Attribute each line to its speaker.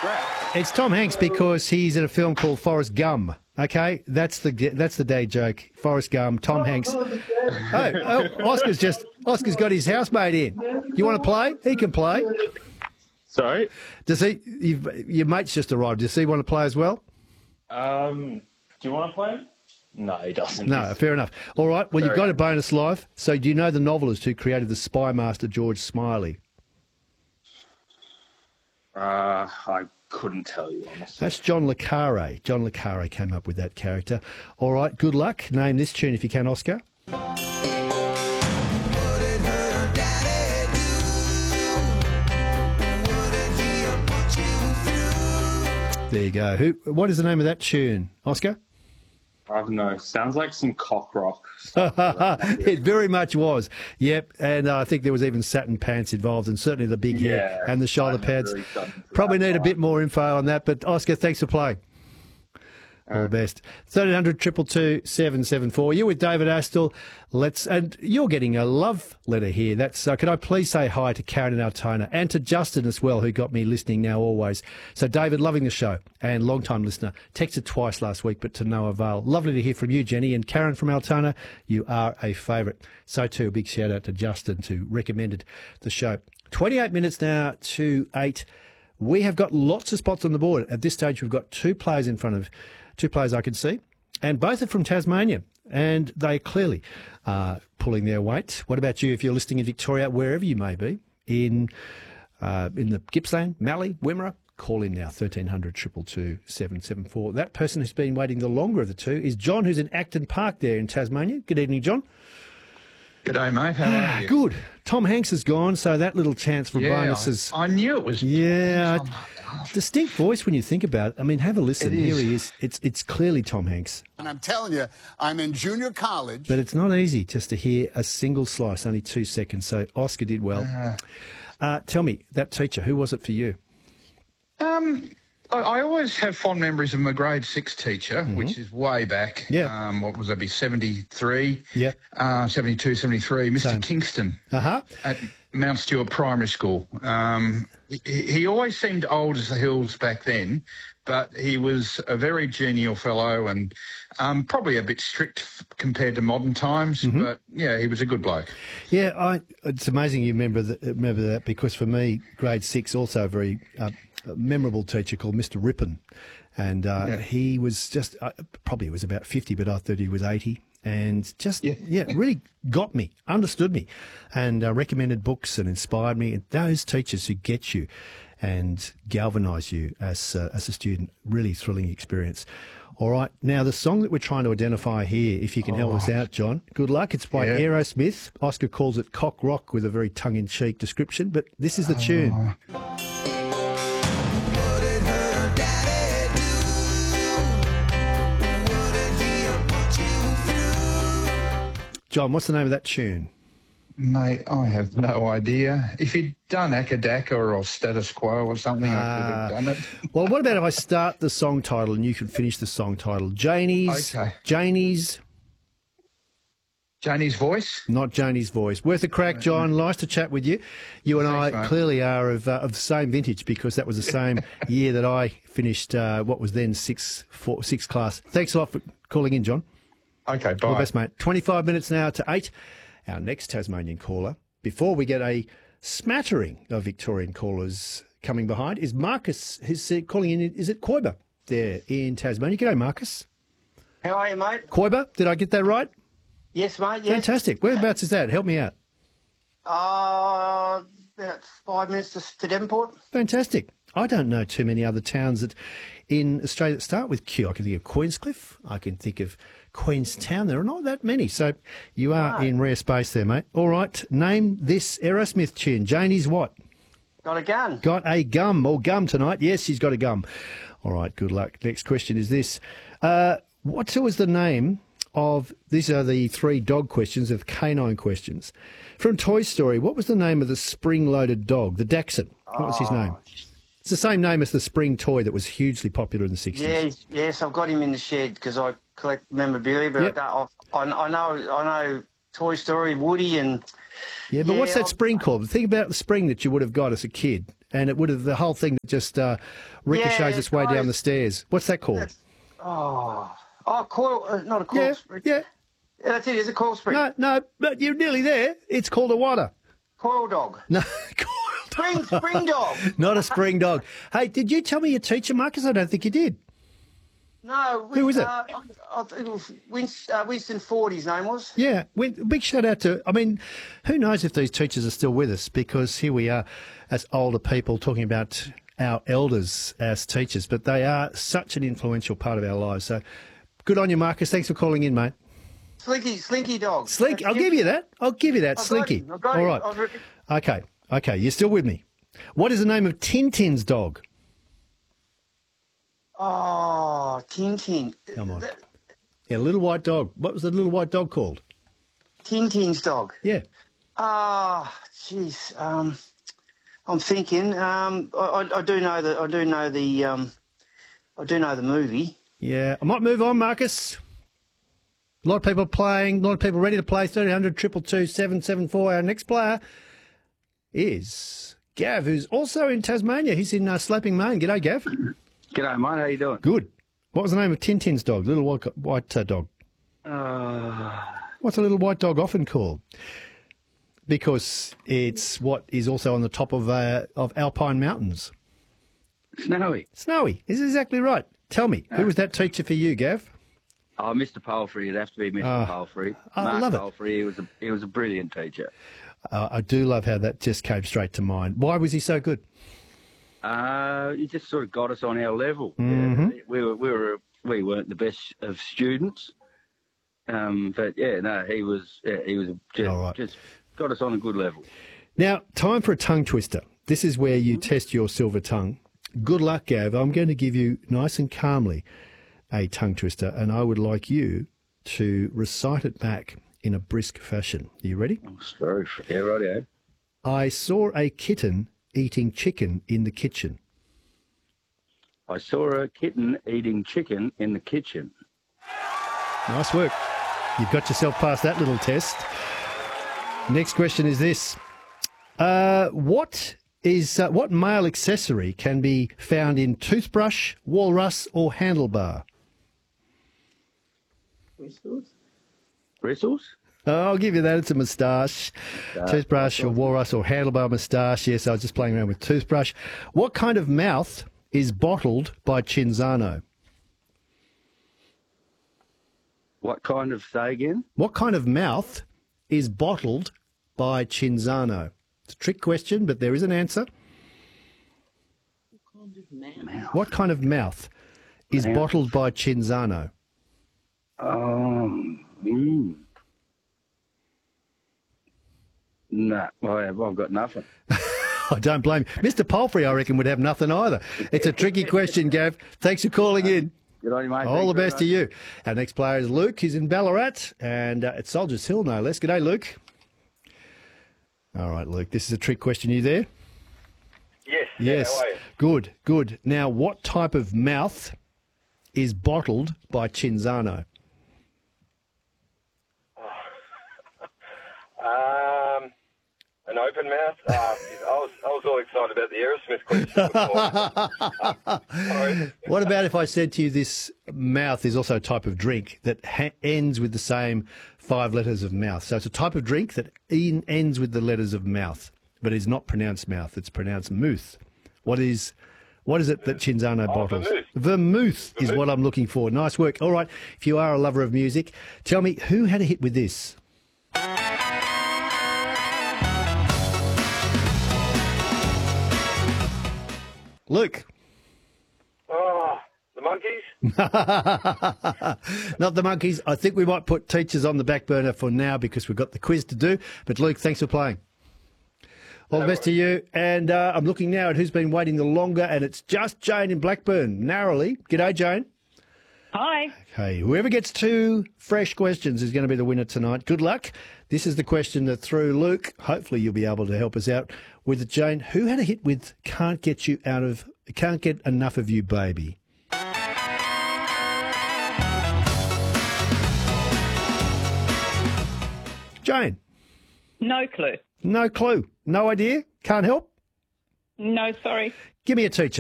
Speaker 1: It's Tom Hanks because he's in a film called Forrest Gump. Okay, that's the day joke. Forrest Gump, Tom Hanks. Oh, Oscar's got his housemate in. You want to play? He can play.
Speaker 2: Sorry?
Speaker 1: Does he? Your mate's just arrived. Does he want to play as well?
Speaker 2: Do you want to play? No, he doesn't.
Speaker 1: No, fair enough. All right. Well, you've got a bonus live. So, do you know the novelist who created the spy master George Smiley?
Speaker 2: I couldn't tell you, honestly.
Speaker 1: That's John le Carre. John le Carre came up with that character. All right. Good luck. Name this tune if you can, Oscar. There you go. What is the name of that tune, Oscar?
Speaker 2: I don't know. Sounds like some cock rock.
Speaker 1: It very much was. Yep. And I think there was even satin pants involved, and certainly the big hair and the shoulder pads.
Speaker 2: Really
Speaker 1: Probably need a bit more info on that. But Oscar, thanks for playing. All the best. 1300 222 774. You're with David Astle. And you're getting a love letter here. That's could I please say hi to Karen in Altona and to Justin as well, who got me listening now always. So David, loving the show and long-time listener. Texted twice last week, but to no avail. Lovely to hear from you, Jenny. And Karen from Altona, you are a favourite. So too, a big shout out to Justin who recommended the show. 28 minutes now to 8. We have got lots of spots on the board. At this stage, we've got two players I can see, and both are from Tasmania, and they clearly are pulling their weight. What about you if you're listening in Victoria, wherever you may be, in the Gippsland, Mallee, Wimmera? Call in now, 1300 222 774. That person who's been waiting the longer of the two is John, who's in Acton Park there in Tasmania. Good evening, John.
Speaker 3: G'day, mate. How are you?
Speaker 1: Good. Tom Hanks is gone, so that little chance for bonuses.
Speaker 3: I knew it was.
Speaker 1: Yeah. Distinct voice when you think about it. I mean, have a listen. Here he is. It's clearly Tom Hanks.
Speaker 4: And I'm telling you, I'm in junior college.
Speaker 1: But it's not easy just to hear a single slice, only 2 seconds. So Oscar did well. Tell me, that teacher, who was it for you?
Speaker 3: I always have fond memories of my grade 6 teacher, which is way back.
Speaker 1: Yeah.
Speaker 3: What was that, be 73?
Speaker 1: Yeah.
Speaker 3: 72, 73. Mr.
Speaker 1: Same.
Speaker 3: Kingston
Speaker 1: Uh-huh.
Speaker 3: at Mount Stewart Primary School. He always seemed old as the hills back then, but he was a very genial fellow and probably a bit strict compared to modern times. But, yeah, he was a good bloke.
Speaker 1: Yeah, it's amazing you remember that because for me, grade 6, also a very memorable teacher called Mr. Rippon. And he was just, probably was about 50, but I thought he was 80. And just, really got me, understood me, and recommended books and inspired me. And those teachers who get you and galvanise you as a student, really thrilling experience. All right, now the song that we're trying to identify here, if you can help us out, John, good luck. It's by Aerosmith. Oscar calls it cock rock with a very tongue-in-cheek description, but this is the tune. John, what's the name of that tune?
Speaker 3: Mate, I have no idea. If you'd done Akadaka or Status Quo or something, I could have done it.
Speaker 1: Well, what about if I start the song title and you can finish the song title? Janie's.
Speaker 3: Okay.
Speaker 1: Janie's
Speaker 3: Voice?
Speaker 1: Not Janie's Voice. Worth a crack, John. Nice to chat with you. You and
Speaker 3: Thanks,
Speaker 1: I
Speaker 3: mate.
Speaker 1: clearly are of the same vintage because that was the same year that I finished what was then sixth class. Thanks a lot for calling in, John.
Speaker 3: Okay, bye.
Speaker 1: All the best, mate. 25 minutes now to 8. Our next Tasmanian caller, before we get a smattering of Victorian callers coming behind, is Marcus, who's calling in. Is it Koiba there in Tasmania? G'day, Marcus.
Speaker 5: How are you, mate?
Speaker 1: Koiba, did I get that right?
Speaker 5: Yes, mate, yes.
Speaker 1: Fantastic. Whereabouts is that? Help me out.
Speaker 5: About 5 minutes to Devonport.
Speaker 1: Fantastic. I don't know too many other towns that in Australia that start with Q. I can think of Queenscliff. I can think of Queenstown. There are not that many. So you are in rare space there, mate. All right. Name this Aerosmith tune. Janie's what?
Speaker 5: Got a gun.
Speaker 1: Got a gum or gum tonight. Yes, she's got a gum. All right. Good luck. Next question is this. What was the name of, these are the 3 dog questions of canine questions. From Toy Story, what was the name of the spring-loaded dog, the Dachshund? What was his name? It's the same name as the spring toy that was hugely popular in the 60s.
Speaker 5: Yes, I've got him in the shed because I collect memorabilia, but I know Toy Story, Woody and...
Speaker 1: Yeah, but what's that spring called? Think about the spring that you would have got as a kid. and it would have the whole thing that just ricochets its way down the stairs. What's that called?
Speaker 5: Coil, not a coil spring.
Speaker 1: Yeah.
Speaker 5: Yeah, that's it. It's a coil spring.
Speaker 1: No, but you're nearly there. It's called a water.
Speaker 5: Coil dog.
Speaker 1: No,
Speaker 5: Spring dog.
Speaker 1: not a spring dog. Hey, did you tell me your teacher, Marcus? I don't think you did.
Speaker 5: No.
Speaker 1: Who was it?
Speaker 5: It was Winston Ford, his name was.
Speaker 1: Yeah, big shout out to, I mean, who knows if these teachers are still with us, because here we are as older people talking about our elders as teachers, but they are such an influential part of our lives. So good on you, Marcus. Thanks for calling in, mate.
Speaker 5: Slinky dog.
Speaker 1: Slink, I'll give you that. Slinky.
Speaker 5: I've got
Speaker 1: All
Speaker 5: him.
Speaker 1: right. Okay, you're still with me. What is the name of Tintin's dog?
Speaker 5: Oh, Tintin.
Speaker 1: Come on. Yeah, little white dog. What was the little white dog called?
Speaker 5: Tintin's dog.
Speaker 1: Yeah.
Speaker 5: Jeez. I'm thinking. I do know the. I do know the movie.
Speaker 1: Yeah, I might move on, Marcus. A lot of people playing, a lot of people ready to play. 300 222 774. Our next player is Gav, who's also in Tasmania. He's in Sloping, Maine. G'day, Gav.
Speaker 6: G'day, mate. How you doing?
Speaker 1: Good. What was the name of Tintin's dog? Little white dog. What's a little white dog often called? Because it's what is also on the top of Alpine Mountains.
Speaker 6: Snowy.
Speaker 1: Snowy. Is exactly right. Tell me, who was that teacher for you, Gav?
Speaker 6: Oh, Mr. Palfrey. It'd have to be Mr. Palfrey.
Speaker 1: I love it.
Speaker 6: Palfrey. He was a brilliant teacher.
Speaker 1: I do love how that just came straight to mind. Why was he so good?
Speaker 6: He just sort of got us on our level.
Speaker 1: Mm-hmm.
Speaker 6: Yeah, we weren't the best of students, but yeah, no, he was just,
Speaker 1: All right.
Speaker 6: just got us on a good level.
Speaker 1: Now, time for a tongue twister. This is where you test your silver tongue. Good luck, Gav. I'm going to give you nice and calmly a tongue twister, and I would like you to recite it back in a brisk fashion. Are you ready?
Speaker 6: Oh, sorry. Yeah, rightio.
Speaker 1: I saw a kitten eating chicken in the kitchen.
Speaker 6: I saw a kitten eating chicken in the kitchen.
Speaker 1: Nice work. You've got yourself past that little test. Next question is this. What male accessory can be found in toothbrush, walrus or handlebar?
Speaker 6: Bristles?
Speaker 1: I'll give you that. It's a moustache. Toothbrush or walrus or handlebar moustache. Yes, I was just playing around with toothbrush. What kind of mouth is bottled by Cinzano?
Speaker 6: What kind of, say again?
Speaker 1: What kind of mouth is bottled by Cinzano? It's a trick question, but there is an answer. What kind of mouth is bottled by Cinzano?
Speaker 6: No, I've got nothing.
Speaker 1: I don't blame you. Mr. Palfrey, I reckon, would have nothing either. It's a tricky question, Gav. Thanks for calling in.
Speaker 6: Good on you, mate.
Speaker 1: All the best to you. Our next player is Luke. He's in Ballarat, and at Soldiers Hill, no less. G'day, Luke. All right, Luke, this is a trick question. Are you there?
Speaker 2: Yes.
Speaker 1: Yes.
Speaker 2: How are you?
Speaker 1: Good, good. Now, what type of mouth is bottled by Cinzano?
Speaker 2: An open mouth. I was all excited about the Aerosmith question. Sorry.
Speaker 1: What about if I said to you this mouth is also a type of drink that ends with the same 5 letters of mouth? So it's a type of drink that ends with the letters of mouth, but is not pronounced mouth. It's pronounced mouth. What is it that Cinzano bottles? Vermouth is what I'm looking for. Nice work. All right, if you are a lover of music, tell me who had a hit with this? Luke.
Speaker 2: Oh, the Monkeys?
Speaker 1: Not the Monkeys. I think we might put teachers on the back burner for now because we've got the quiz to do. But Luke, thanks for playing. All the best to you. And I'm looking now at who's been waiting the longer, and it's just Jane in Blackburn, narrowly. G'day, Jane.
Speaker 7: Hi.
Speaker 1: Okay, whoever gets 2 fresh questions is going to be the winner tonight. Good luck. This is the question that threw Luke. Hopefully you'll be able to help us out with it, Jane. Who had a hit with Can't Get Enough of You, Baby? Jane?
Speaker 7: No clue.
Speaker 1: No clue. No idea? Can't help?
Speaker 7: No, sorry.
Speaker 1: Give me a teacher.